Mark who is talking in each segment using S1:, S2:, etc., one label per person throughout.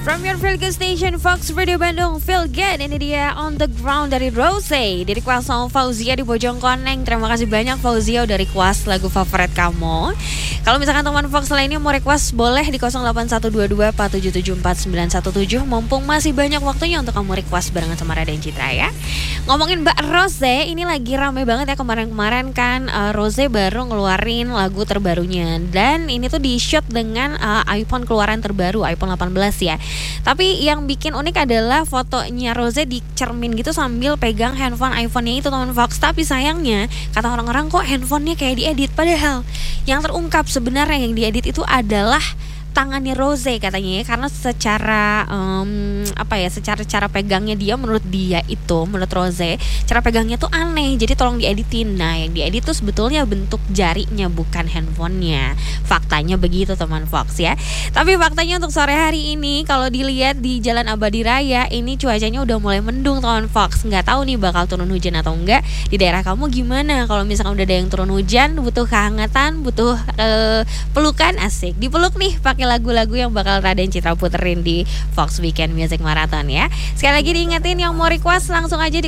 S1: From your feel good station Fox Radio Bandung, feel good. Ini dia On The Ground dari Rose. Dari request sama Fauzia di Bojongkoneng. Terima kasih banyak Fauzia udah request lagu favorit kamu. Kalau misalkan teman Fox lainnya mau request, boleh di 081224774917. Mumpung masih banyak waktunya untuk kamu request barengan sama Raden Citra ya. Ngomongin Mbak Rose, ini lagi rame banget ya kemarin-kemarin kan. Rose baru ngeluarin lagu terbarunya. Dan ini tuh di shoot dengan iPhone keluaran terbaru, iPhone 18 ya. Tapi yang bikin unik adalah fotonya Rose di cermin gitu sambil pegang handphone iPhone-nya itu teman Fox. Tapi sayangnya kata orang-orang kok handphonenya kayak diedit. Padahal yang terungkap sebenarnya yang diedit itu adalah tangannya Rose katanya ya, karena secara secara cara pegangnya dia menurut Rose cara pegangnya tuh aneh, jadi tolong dieditin. Nah yang diedit tuh sebetulnya bentuk jarinya bukan handphonenya, faktanya begitu teman Fox ya. Tapi faktanya untuk sore hari ini kalau dilihat di Jalan Abadi Raya ini cuacanya udah mulai mendung teman Fox. Nggak tahu nih bakal turun hujan atau enggak. Di daerah kamu gimana? Kalau misalkan udah ada yang turun hujan, butuh kehangatan, butuh pelukan, asik dipeluk nih pakai lagu-lagu yang bakal Raden Citra puterin di Fox Weekend Music Marathon ya. Sekali lagi diingetin yang mau request langsung aja di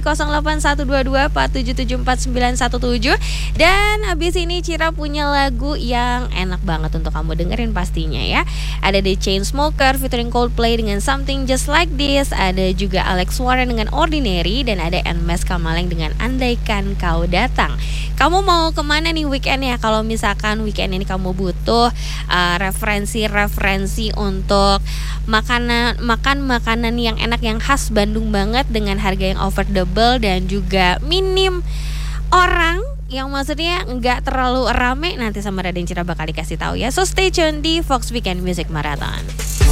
S1: 081247749917. Dan habis ini Citra punya lagu yang enak banget untuk kamu dengerin pastinya ya. Ada The Chainsmokers featuring Coldplay dengan Something Just Like This. Ada juga Alex Warren dengan Ordinary. Dan ada Nmes Kamaleng dengan Andaikan Kau Datang. Kamu mau kemana nih weekend ya? Kalau misalkan weekend ini kamu butuh referensi untuk makan makanan yang enak yang khas Bandung banget dengan harga yang affordable dan juga minim orang, yang maksudnya nggak terlalu rame, nanti sama Raden Citra bakal dikasih tahu ya. So stay tune di Fox Weekend Music Marathon.